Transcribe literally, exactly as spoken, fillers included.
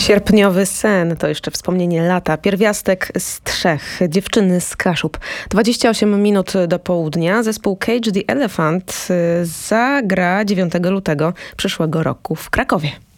Sierpniowy sen to jeszcze wspomnienie lata. Pierwiastek z trzech. Dziewczyny z Kaszub. dwadzieścia osiem minut do południa. Zespół Cage the Elephant zagra dziewiątego lutego przyszłego roku w Krakowie.